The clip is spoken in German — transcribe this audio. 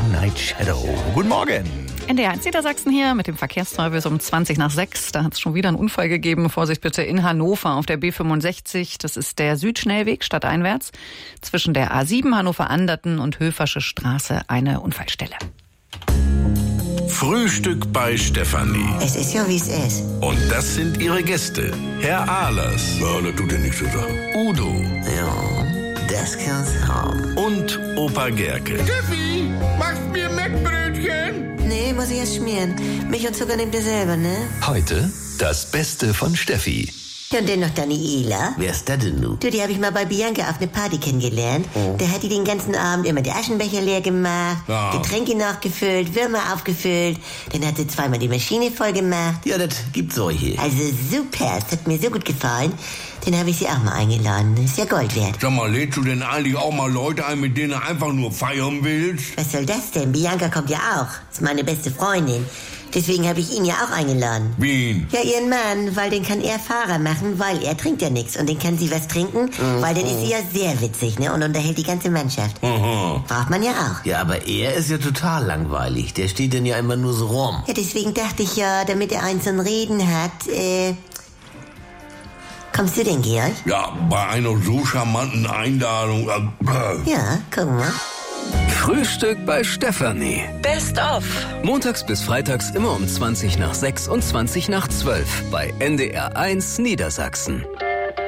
Midnight Shadow. Guten Morgen. NDR 1 Niedersachsen hier mit dem Verkehrsservice um 20:06. Da hat es schon wieder einen Unfall gegeben. Vorsicht bitte in Hannover auf der B65. Das ist der Südschnellweg stadteinwärts. Zwischen der A7 Hannover-Anderten und Höfersche Straße eine Unfallstelle. Frühstück bei Stefanie. Es ist ja, wie es ist. Und das sind ihre Gäste. Herr Ahlers. Ja, das tut ja nichts zu sagen. Udo. Ja, das kann's haben. Und Opa Gerke. Steffi, machst mir Mettbrötchen? Nee, muss ich erst schmieren. Milch und Zucker nehmt ihr selber, ne? Heute das Beste von Steffi. Ja, und dann noch Daniela. Wer ist das denn nun? Du, die habe ich mal bei Bianca auf eine Party kennengelernt. Da hat die den ganzen Abend immer die Aschenbecher leer gemacht, Ja. Getränke nachgefüllt, Würmer aufgefüllt. Dann hat sie zweimal die Maschine voll gemacht. Ja, das gibt's solche. Also super, es hat mir so gut gefallen. Dann habe ich sie auch mal eingeladen. Ist ja Gold wert. Sag mal, lädst du denn eigentlich auch mal Leute ein, mit denen du einfach nur feiern willst? Was soll das denn? Bianca kommt ja auch. Ist meine beste Freundin. Deswegen habe ich ihn ja auch eingeladen. Wen? Ja, ihren Mann, weil den kann er Fahrer machen, weil er trinkt ja nichts. Und den kann sie was trinken, weil dann ist sie ja sehr witzig, ne? Und unterhält die ganze Mannschaft. Aha. Braucht man ja auch. Ja, aber er ist ja total langweilig. Der steht denn ja immer nur so rum. Ja, deswegen dachte ich ja, damit er eins zum Reden hat, kommst du denn, Georg? Ja, bei einer so charmanten Einladung. Ja, guck mal. Frühstück bei Stefanie. Best of. Montags bis freitags immer um 20:06 und 20:12 bei NDR 1 Niedersachsen.